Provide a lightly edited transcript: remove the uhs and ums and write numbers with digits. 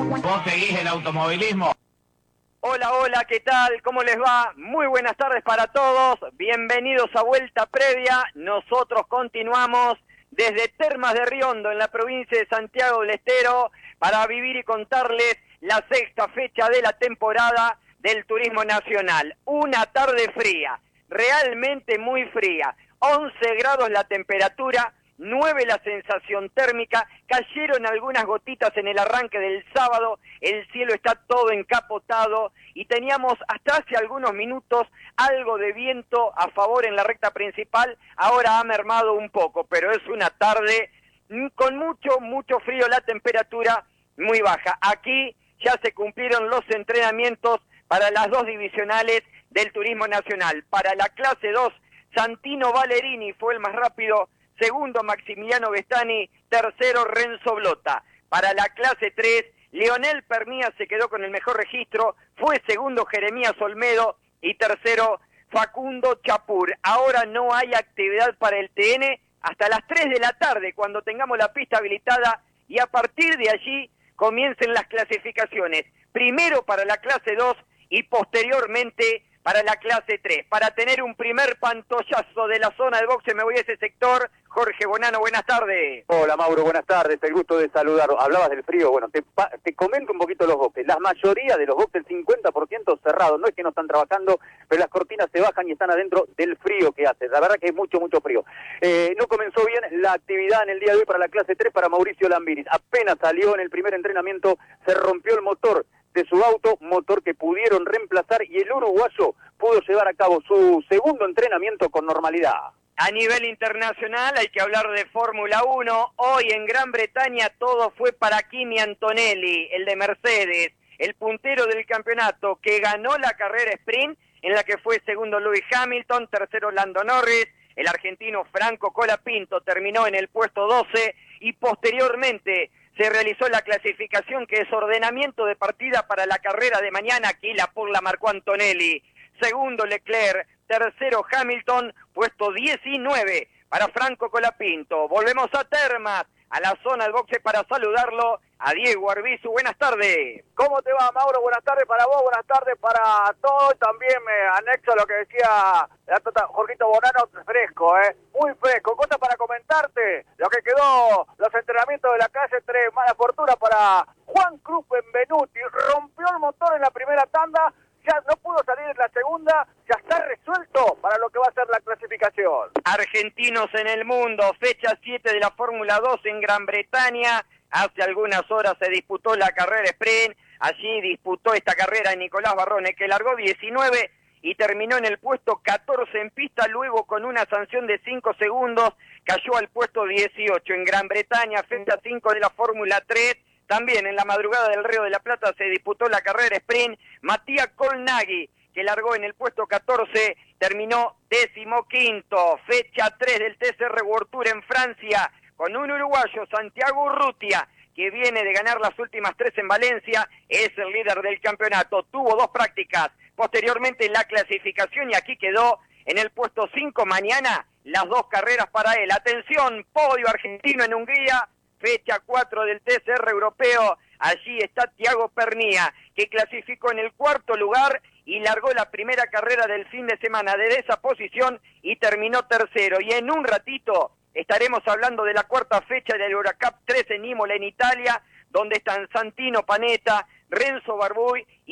¿Vos seguís el automovilismo? Hola, hola, ¿qué tal? ¿Cómo les va? Muy buenas tardes para todos. Bienvenidos a Vuelta Previa. Nosotros continuamos desde Termas de Riondo, en la provincia de Santiago del Estero, para vivir y contarles la sexta fecha de la temporada del Turismo Nacional. Una tarde fría, realmente muy fría. 11 grados la temperatura, 9 la sensación térmica, cayeron algunas gotitas en el arranque del sábado, el cielo está todo encapotado y teníamos hasta hace algunos minutos algo de viento a favor en la recta principal, ahora ha mermado un poco, pero es una tarde con mucho frío, la temperatura muy baja. Aquí ya se cumplieron los entrenamientos para las dos divisionales del Turismo Nacional. Para la clase 2, Santino Valerini fue el más rápido, segundo Maximiliano Bestani, tercero Renzo Blota. Para la clase 3, Leonel Pernía se quedó con el mejor registro, fue segundo Jeremías Olmedo y tercero Facundo Chapur. Ahora no hay actividad para el TN hasta las 3 de la tarde, cuando tengamos la pista habilitada, y a partir de allí comiencen las clasificaciones. Primero para la clase 2 y posteriormente para la clase 3. Para tener un primer pantollazo de la zona de boxe me voy a ese sector. Jorge Bonano, buenas tardes. Hola Mauro, buenas tardes, el gusto de saludar. Hablabas del frío, bueno, te comento un poquito los boxes. La mayoría de los boxes, el 50% cerrados, no es que no están trabajando, pero las cortinas se bajan y están adentro del frío que hace. La verdad que es mucho frío. No comenzó bien la actividad en el día de hoy para la clase 3 para Mauricio Lambiris. Apenas salió en el primer entrenamiento, se rompió el motor de su auto, motor que pudieron reemplazar, y el uruguayo pudo llevar a cabo su segundo entrenamiento con normalidad. A nivel internacional hay que hablar de Fórmula 1. Hoy en Gran Bretaña todo fue para Kimi Antonelli, el de Mercedes, el puntero del campeonato, que ganó la carrera sprint, en la que fue segundo Lewis Hamilton, tercero Lando Norris, el argentino Franco Colapinto terminó en el puesto 12, y posteriormente se realizó la clasificación, que es ordenamiento de partida para la carrera de mañana. Aquí la marcó Antonelli, segundo Leclerc, tercero Hamilton, puesto 19 para Franco Colapinto. Volvemos a Termas, a la zona del boxe, para saludarlo a Diego Arbizu. Buenas tardes. ¿Cómo te va, Mauro? Buenas tardes para vos, buenas tardes para todos. También me anexo a lo que decía Jorgito Bonano, fresco, muy fresco. Cosas para comentarte, lo que quedó, los entrenamientos de la calle 3, mala fortuna para Juan Cruz Benvenuti, rompió el motor en la primera tanda, ya no pudo salir en la segunda, ya está resuelto para lo que va a ser la clasificación. Argentinos en el mundo, fecha 7 de la Fórmula 2 en Gran Bretaña. Hace algunas horas se disputó la carrera sprint, allí disputó esta carrera Nicolás Barrone, que largó 19 y terminó en el puesto 14 en pista, luego con una sanción de 5 segundos cayó al puesto 18. En Gran Bretaña, fecha 5 de la Fórmula 3, también en la madrugada del Río de la Plata se disputó la carrera sprint. Matías Colnaghi, que largó en el puesto 14, terminó 15º. Fecha 3 del TCR World Tour en Francia, con un uruguayo, Santiago Urrutia, que viene de ganar las últimas 3 en Valencia, es el líder del campeonato. Tuvo 2 prácticas, posteriormente la clasificación, y aquí quedó en el puesto 5. Mañana las 2 carreras para él. Atención, podio argentino en Hungría, fecha 4 del TCR europeo. Allí está Thiago Pernía, que clasificó en el 4º lugar y largó la primera carrera del fin de semana desde esa posición y terminó tercero. Y en un ratito estaremos hablando de la 4ª fecha del Eurocup 3 en Imola, en Italia, donde están Santino Panetta, Renzo Barbuy